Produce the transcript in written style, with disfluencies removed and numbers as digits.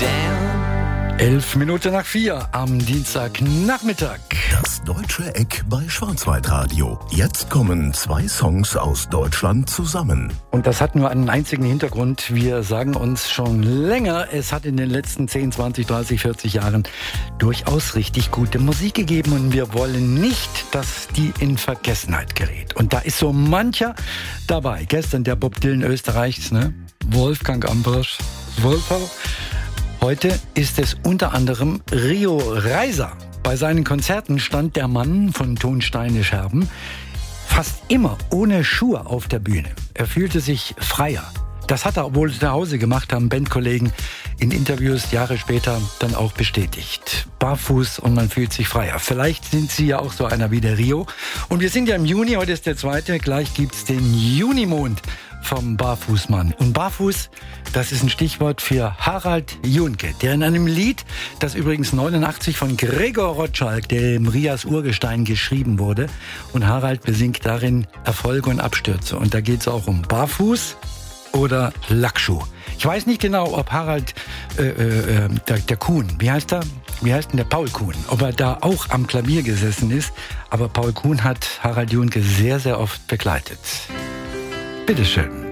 11:55 am Dienstagnachmittag. Das Deutsche Eck bei Schwarzwaldradio. Jetzt kommen 2 Songs aus Deutschland zusammen. Und das hat nur einen einzigen Hintergrund. Wir sagen uns schon länger, es hat in den letzten 10, 20, 30, 40 Jahren durchaus richtig gute Musik gegeben. Und wir wollen nicht, dass die in Vergessenheit gerät. Und da ist so mancher dabei. Gestern der Bob Dylan Österreichs, ne? Wolfgang Ambros, Wolfer. Heute ist es unter anderem Rio Reiser. Bei seinen Konzerten stand der Mann von Tonsteine Scherben fast immer ohne Schuhe auf der Bühne. Er fühlte sich freier. Das hat er wohl zu Hause gemacht, haben Bandkollegen in Interviews Jahre später dann auch bestätigt. Barfuß und man fühlt sich freier. Vielleicht sind Sie ja auch so einer wie der Rio. Und wir sind ja im Juni, heute ist der 2. Gleich gibt's den Junimond vom Barfußmann. Und Barfuß, das ist ein Stichwort für Harald Juhnke, der in einem Lied, das übrigens 89 von Gregor Rotschalk, dem Rias Urgestein, geschrieben wurde. Und Harald besingt darin Erfolge und Abstürze. Und da geht es auch um Barfuß oder Lackschuh. Ich weiß nicht genau, ob Harald, der Kuhn, wie heißt er? Wie heißt denn der Paul Kuhn? Ob er da auch am Klavier gesessen ist. Aber Paul Kuhn hat Harald Juhnke sehr, sehr oft begleitet. Bitteschön.